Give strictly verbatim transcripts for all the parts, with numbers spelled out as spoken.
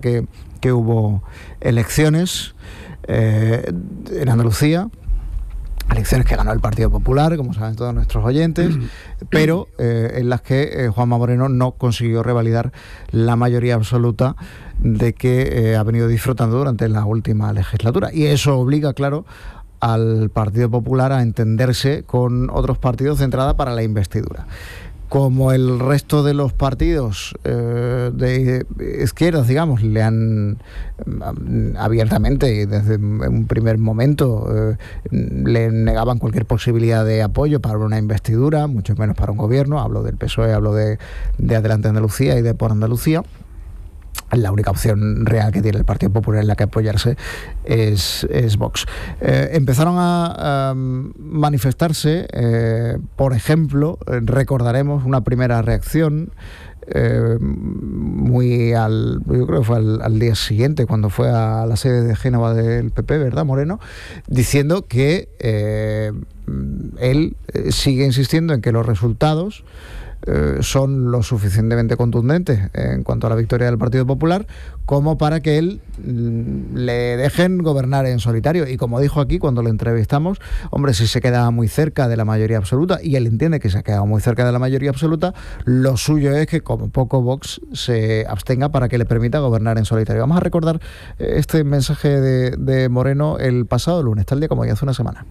que, que hubo elecciones eh, en Andalucía, elecciones que ganó el Partido Popular, como saben todos nuestros oyentes, pero eh, en las que eh, Juanma Moreno no consiguió revalidar la mayoría absoluta de que eh, ha venido disfrutando durante la última legislatura. Y eso obliga, claro, al Partido Popular a entenderse con otros partidos de entrada para la investidura. Como el resto de los partidos eh, de izquierdas, digamos, le han abiertamente y desde un primer momento eh, le negaban cualquier posibilidad de apoyo para una investidura, mucho menos para un gobierno. Hablo del P S O E, hablo de, de Adelante Andalucía y de Por Andalucía. La única opción real que tiene el Partido Popular en la que apoyarse es, es Vox. Eh, empezaron a, a manifestarse, eh, por ejemplo, recordaremos una primera reacción eh, muy al, yo creo que fue al, al día siguiente, cuando fue a la sede de Génova del P P, ¿verdad, Moreno? Diciendo que eh, él sigue insistiendo en que los resultados Eh, son lo suficientemente contundentes en cuanto a la victoria del Partido Popular como para que él mm, le dejen gobernar en solitario. Y como dijo aquí cuando le entrevistamos, hombre, si se queda muy cerca de la mayoría absoluta, y él entiende que se ha quedado muy cerca de la mayoría absoluta, lo suyo es que como poco Vox se abstenga para que le permita gobernar en solitario. Vamos a recordar este mensaje de, de Moreno el pasado lunes, tal día como ya hace una semana.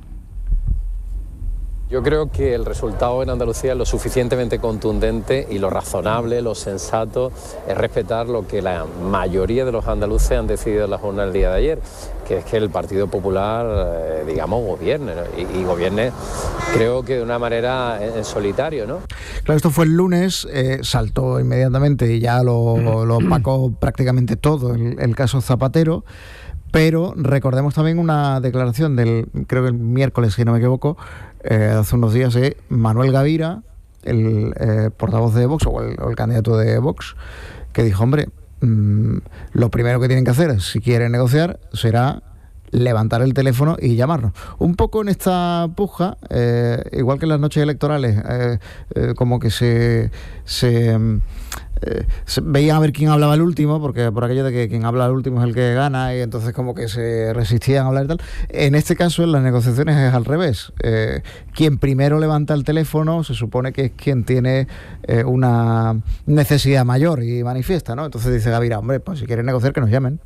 Yo creo que el resultado en Andalucía es lo suficientemente contundente y lo razonable, lo sensato es respetar lo que la mayoría de los andaluces han decidido en la jornada del día de ayer, que es que el Partido Popular, eh, digamos, gobierne, ¿no? y, y gobierne, creo que de una manera en, en solitario, ¿no? Claro, esto fue el lunes, eh, saltó inmediatamente y ya lo, lo opacó prácticamente todo el, el caso Zapatero. Pero recordemos también una declaración del, creo que el miércoles, si no me equivoco, eh, hace unos días, de Manuel Gavira, el eh, portavoz de Vox, o el, o el candidato de Vox, que dijo, hombre, mmm, lo primero que tienen que hacer, si quieren negociar, será levantar el teléfono y llamarnos. Un poco en esta puja, eh, igual que en las noches electorales, eh, eh, como que se... se Eh, veían a ver quién hablaba el último, porque por aquello de que quien habla el último es el que gana, y entonces como que se resistían a hablar y tal. En este caso, en las negociaciones es al revés. Eh, quien primero levanta el teléfono se supone que es quien tiene eh, una necesidad mayor y manifiesta, ¿no? Entonces dice Gavira, hombre, pues si quieren negociar, que nos llamen.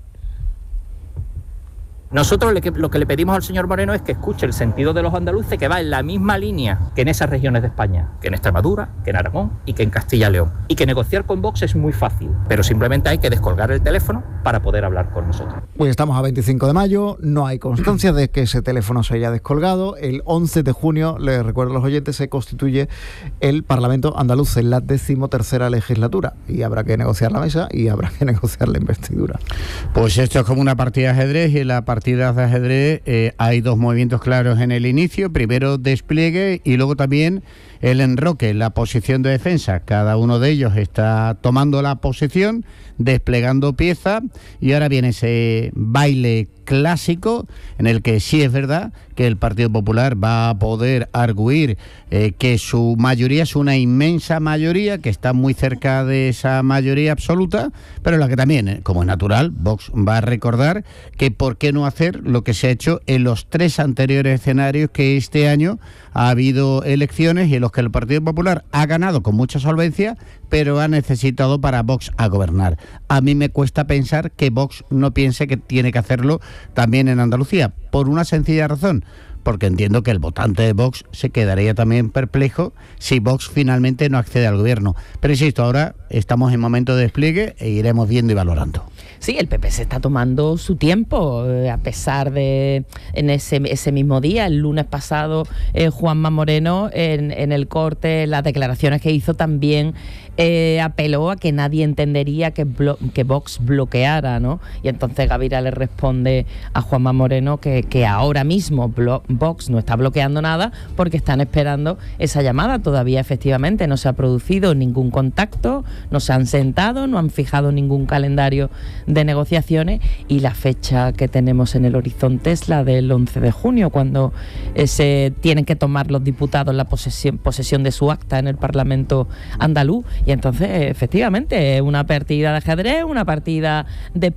Nosotros lo que le pedimos al señor Moreno es que escuche el sentido de los andaluces, que va en la misma línea que en esas regiones de España, que en Extremadura, que en Aragón y que en Castilla y León. Y que negociar con Vox es muy fácil, pero simplemente hay que descolgar el teléfono para poder hablar con nosotros. Hoy estamos a veinticinco de mayo, no hay constancia de que ese teléfono se haya descolgado. El once de junio, les recuerdo a los oyentes, se constituye el Parlamento andaluz en la decimotercera legislatura, y habrá que negociar la mesa y habrá que negociar la investidura. Pues esto es como una partida de ajedrez, y en la partidas de ajedrez eh, hay dos movimientos claros en el inicio. Primero despliegue y luego también el enroque, la posición de defensa. Cada uno de ellos está tomando la posición, desplegando pieza, y ahora viene ese baile clásico en el que sí es verdad que el Partido Popular va a poder arguir eh, que su mayoría es una inmensa mayoría, que está muy cerca de esa mayoría absoluta, pero en la que también, eh, como es natural, Vox va a recordar que por qué no hacer lo que se ha hecho en los tres anteriores escenarios que este año ha habido elecciones y en los que el Partido Popular ha ganado con mucha solvencia, pero ha necesitado para Vox a gobernar. A mí me cuesta pensar que Vox no piense que tiene que hacerlo también en Andalucía, por una sencilla razón, porque entiendo que el votante de Vox se quedaría también perplejo si Vox finalmente no accede al gobierno. Pero insisto, ahora estamos en momento de despliegue e iremos viendo y valorando. Sí, el P P se está tomando su tiempo, eh, a pesar de, en ese, ese mismo día, el lunes pasado, eh, Juanma Moreno, en, en el corte, las declaraciones que hizo también, eh, apeló a que nadie entendería que, blo- que Vox bloqueara, ¿no? Y entonces Gavira le responde a Juanma Moreno que, que ahora mismo blo- Vox no está bloqueando nada porque están esperando esa llamada. Todavía efectivamente no se ha producido ningún contacto, no se han sentado, no han fijado ningún calendario de negociaciones, y la fecha que tenemos en el horizonte es la del once de junio, cuando eh, se tienen que tomar los diputados la posesión, posesión de su acta en el Parlamento andaluz. Y entonces efectivamente una partida de ajedrez, una partida de